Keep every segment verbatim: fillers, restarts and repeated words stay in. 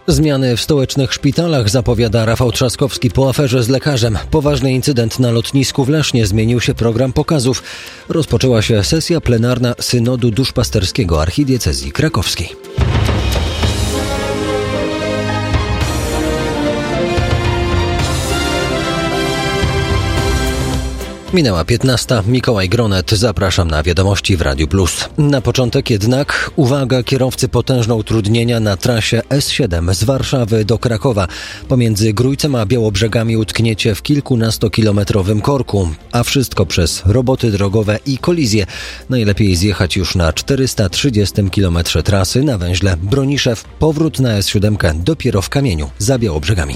Zmiany w stołecznych szpitalach zapowiada Rafał Trzaskowski po aferze z lekarzem. Poważny incydent na lotnisku w Lesznie, zmienił się program pokazów. Rozpoczęła się sesja plenarna Synodu Duszpasterskiego Archidiecezji Krakowskiej. Minęła piętnasta. Mikołaj Gronet. Zapraszam na wiadomości w Radiu Plus. Na początek jednak uwaga, kierowcy, potężne utrudnienia na trasie S siedem z Warszawy do Krakowa. Pomiędzy Grójcem a Białobrzegami utkniecie w kilkunastokilometrowym korku, a wszystko przez roboty drogowe i kolizje. Najlepiej zjechać już na czterysta trzydziestym kilometrze trasy na węźle Broniszew. Powrót na S siedem dopiero w Kamieniu za Białobrzegami.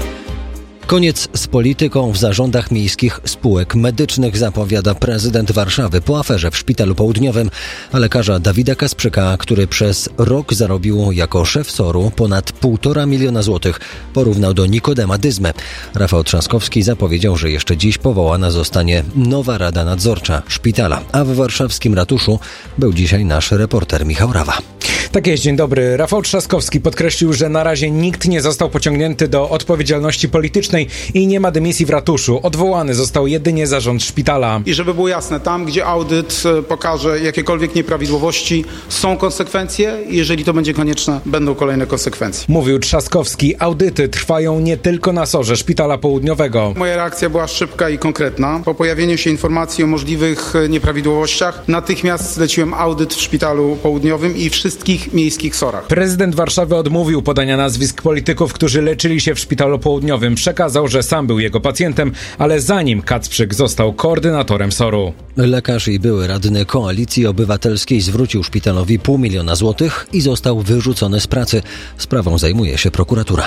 Koniec z polityką w zarządach miejskich spółek medycznych, zapowiada prezydent Warszawy po aferze w Szpitalu Południowym. A lekarza Dawida Kasprzyka, który przez rok zarobił jako szef soru ponad półtora miliona złotych, porównał do Nikodema Dyzmy. Rafał Trzaskowski zapowiedział, że jeszcze dziś powołana zostanie nowa rada nadzorcza szpitala. A w warszawskim ratuszu był dzisiaj nasz reporter Michał Rawa. Tak jest, dzień dobry. Rafał Trzaskowski podkreślił, że na razie nikt nie został pociągnięty do odpowiedzialności politycznej i nie ma dymisji w ratuszu. Odwołany został jedynie zarząd szpitala. I żeby było jasne, tam gdzie audyt pokaże jakiekolwiek nieprawidłowości, są konsekwencje i jeżeli to będzie konieczne, będą kolejne konsekwencje. Mówił Trzaskowski. Audyty trwają nie tylko na sorze Szpitala Południowego. Moja reakcja była szybka i konkretna. Po pojawieniu się informacji o możliwych nieprawidłowościach, natychmiast zleciłem audyt w Szpitalu Południowym i wszystkich miejskich sorach. Prezydent Warszawy odmówił podania nazwisk polityków, którzy leczyli się w Szpitalu Południowym. Przekazał, że sam był jego pacjentem, ale zanim Kacprzyk został koordynatorem soru. Lekarz i były radny Koalicji Obywatelskiej zwrócił szpitalowi pół miliona złotych i został wyrzucony z pracy. Sprawą zajmuje się prokuratura.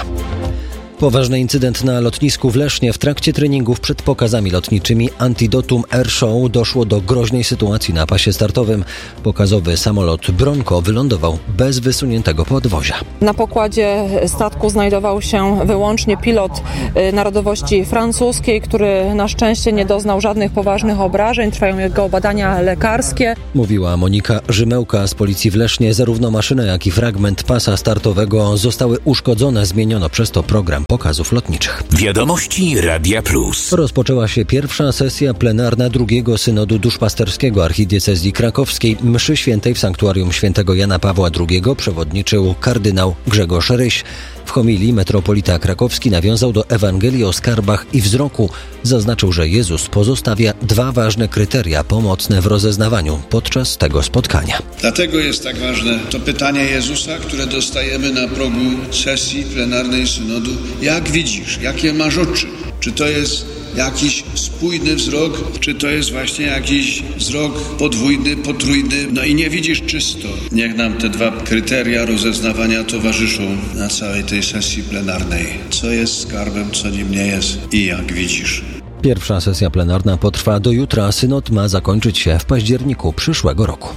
Poważny incydent na lotnisku w Lesznie. W trakcie treningów przed pokazami lotniczymi Antidotum Air Show doszło do groźnej sytuacji na pasie startowym. Pokazowy samolot Bronco wylądował bez wysuniętego podwozia. Na pokładzie statku znajdował się wyłącznie pilot narodowości francuskiej, który na szczęście nie doznał żadnych poważnych obrażeń. Trwają jego badania lekarskie. Mówiła Monika Rzymełka z policji w Lesznie. Zarówno maszyna, jak i fragment pasa startowego zostały uszkodzone. Zmieniono przez to program pokazów lotniczych. Wiadomości Radia Plus. Rozpoczęła się pierwsza sesja plenarna drugiego Synodu Duszpasterskiego Archidiecezji Krakowskiej. Mszy świętej w sanktuarium świętego Jana Pawła drugiego przewodniczył kardynał Grzegorz Ryś. W homilii metropolita krakowski nawiązał do Ewangelii o skarbach i wzroku. Zaznaczył, że Jezus pozostawia dwa ważne kryteria pomocne w rozeznawaniu podczas tego spotkania. Dlatego jest tak ważne to pytanie Jezusa, które dostajemy na progu sesji plenarnej Synodu. Jak widzisz? Jakie masz oczy? Czy to jest jakiś spójny wzrok, czy to jest właśnie jakiś wzrok podwójny, potrójny, no i nie widzisz czysto. Niech nam te dwa kryteria rozeznawania towarzyszą na całej tej sesji plenarnej. Co jest skarbem, co nim nie jest i jak widzisz. Pierwsza sesja plenarna potrwa do jutra. Synod ma zakończyć się w październiku przyszłego roku.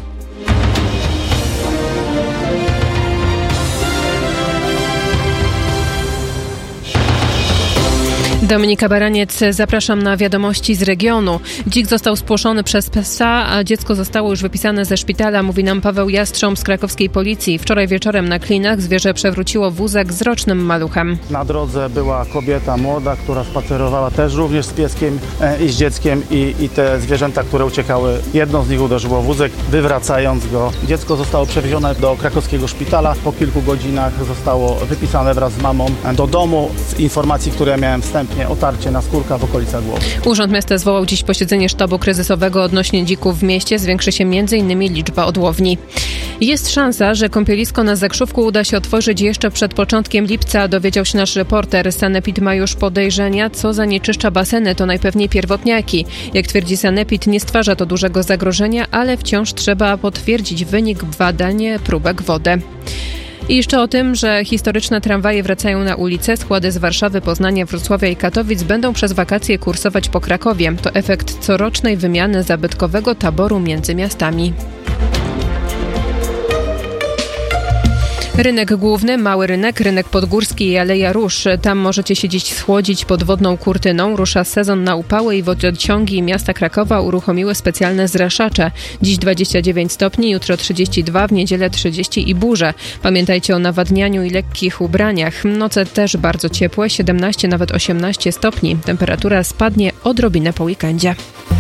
Dominika Baraniec, zapraszam na wiadomości z regionu. Dzik został spłoszony przez psa, a dziecko zostało już wypisane ze szpitala, mówi nam Paweł Jastrząb z krakowskiej policji. Wczoraj wieczorem na Klinach zwierzę przewróciło wózek z rocznym maluchem. Na drodze była kobieta młoda, która spacerowała też również z pieskiem i z dzieckiem i, i te zwierzęta, które uciekały, jedno z nich uderzyło w wózek, wywracając go. Dziecko zostało przewiezione do krakowskiego szpitala. Po kilku godzinach zostało wypisane wraz z mamą do domu. Z informacji, które miałem wstępnie, otarcie na skórka w okolicach głowy. Urząd Miasta zwołał dziś posiedzenie sztabu kryzysowego odnośnie dzików w mieście. Zwiększy się między innymi liczba odłowni. Jest szansa, że kąpielisko na Zakrzówku uda się otworzyć jeszcze przed początkiem lipca, dowiedział się nasz reporter. Sanepid ma już podejrzenia, co zanieczyszcza baseny, to najpewniej pierwotniaki. Jak twierdzi Sanepid, nie stwarza to dużego zagrożenia, ale wciąż trzeba potwierdzić wynik badań próbek wody. I jeszcze o tym, że historyczne tramwaje wracają na ulice. Składy z Warszawy, Poznania, Wrocławia i Katowic będą przez wakacje kursować po Krakowie. To efekt corocznej wymiany zabytkowego taboru między miastami. Rynek główny, Mały Rynek, Rynek Podgórski i Aleja Róż. Tam możecie się dziś schłodzić pod wodną kurtyną. Rusza sezon na upały i wodociągi miasta Krakowa uruchomiły specjalne zraszacze. Dziś dwadzieścia dziewięć stopni, jutro trzydzieści dwa, w niedzielę trzydzieści i burze. Pamiętajcie o nawadnianiu i lekkich ubraniach. Noce też bardzo ciepłe, siedemnaście, nawet osiemnaście stopni. Temperatura spadnie odrobinę po weekendzie.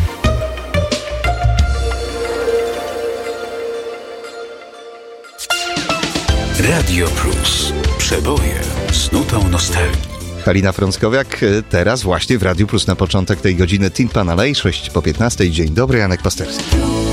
Radio Plus. Przeboje z nutą nostalgii. Halina Frąckowiak, teraz właśnie w Radiu Plus na początek tej godziny Tin Pan Alley, sześć po piętnastej. Dzień dobry, Janek Pasterski.